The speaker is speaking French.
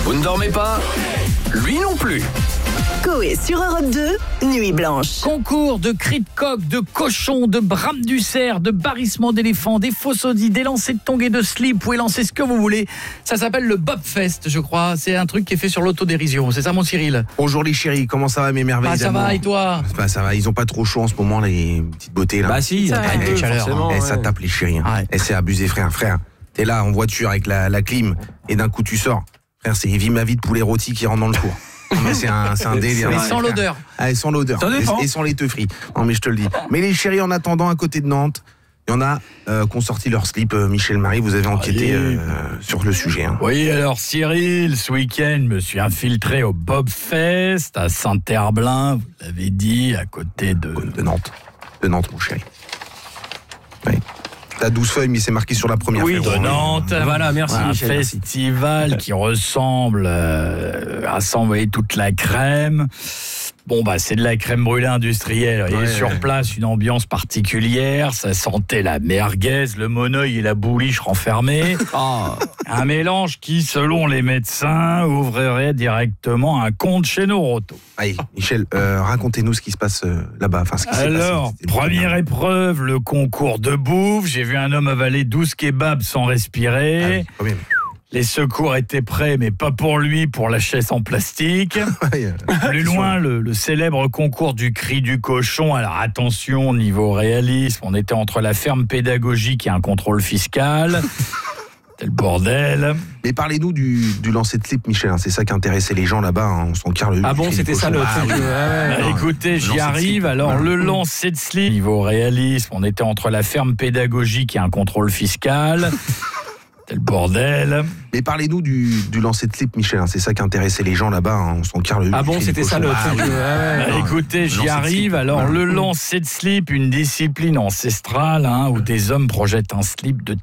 Vous ne dormez pas ? Lui non plus. Coé sur Europe 2, Nuit Blanche. Concours de cris de coq, de cochon, de brame du cerf, de barrissement d'éléphant, des faux saudis, des lancers de tongs et de slip. Vous pouvez lancer ce que vous voulez. Ça s'appelle le Bobfest, je crois. C'est un truc qui est fait sur l'autodérision. C'est ça, mon Cyril ? Bonjour les chéris, comment ça va mes merveilles Ça d'amour? va, et toi ? Ça va, ils ont pas trop chaud en ce moment, les petites beautés là. Bah si, il y a un peu de chaleur, forcément. Ça tape les chéris. Hein. Ouais. Et c'est abusé, frère. T'es là en voiture avec la clim et d'un coup tu sors. Frère, c'est vie ma vie de poulet rôti qui rentre dans le four. Non, mais c'est un délire. Mais Ouais, sans frère. l'odeur. Ah, et sans l'odeur. Et sans les teufris. Non mais je te le dis. Mais les chéris, en attendant, à côté de Nantes, il y en a qui ont sorti leur slip. Michel Marie, vous avez enquêté sur le sujet. Hein. Oui, alors Cyril, ce week-end, je me suis infiltré au Bobfest à Saint-Herblain, vous l'avez dit, à côté de... De Nantes. De Nantes, mon chéri. Oui. T'as 12 feuilles, mais c'est marqué sur la première feuille. de Nantes. Voilà, merci Un Michel. merci. festival qui rassemble toute la crème. Bon, bah, c'est de la crème brûlée industrielle. Il y a sur place une ambiance particulière. Ça sentait la merguez, le monoeil et la bouliche renfermés. Un mélange qui, selon les médecins, ouvrirait directement un compte chez Noroto. Allez, Michel, racontez-nous ce qui se passe là-bas. Enfin, ce qui s'est passé. Alors, première épreuve, le concours de bouffe. J'ai vu un homme avaler 12 kebabs sans respirer. Ah oui, quand même. Les secours étaient prêts, mais pas pour lui, pour la chaise en plastique. Plus loin, le célèbre concours du cri du cochon. Alors attention, niveau réalisme, on était entre la ferme pédagogique et un contrôle fiscal. C'est le bordel. Mais parlez-nous du lancer de slip, Michel. Hein. C'est ça qui intéressait les gens là-bas. Hein. On s'en carre le. Ah bon, c'était ça le truc. Écoutez, j'y arrive. Alors, le lancer de slip, niveau réalisme, on était entre la ferme pédagogique et un contrôle fiscal. C'est le bordel. Mais parlez-nous du lancer de slip, Michel. Hein. C'est ça qui intéressait les gens là-bas. Hein. On s'en carre le. Ah bon, c'était ça le truc. Écoutez, j'y arrive. Alors, le lancer de slip, une discipline ancestrale où des hommes projettent un slip de